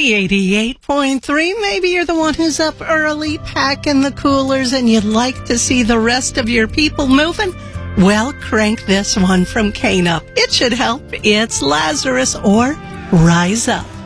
88.3. Maybe you're the one who's up early, packing the coolers, and you'd like to see the rest of your people moving. Well, crank this one from Kane up. It should help. It's Lazarus or Rise Up.